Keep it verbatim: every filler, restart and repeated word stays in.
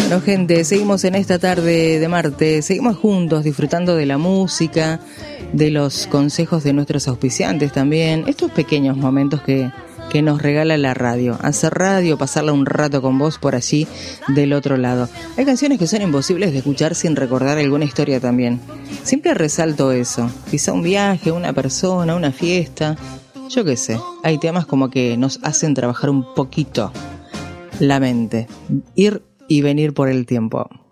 Bueno, gente, seguimos en esta tarde de martes, seguimos juntos disfrutando de la música, de los consejos de nuestros auspiciantes también, estos pequeños momentos que, que nos regala la radio, hacer radio, pasarla un rato con vos por allí del otro lado. Hay canciones que son imposibles de escuchar sin recordar alguna historia también. Siempre resalto eso, quizá un viaje, una persona, una fiesta, yo qué sé, hay temas como que nos hacen trabajar un poquito la mente, ir y venir por el tiempo.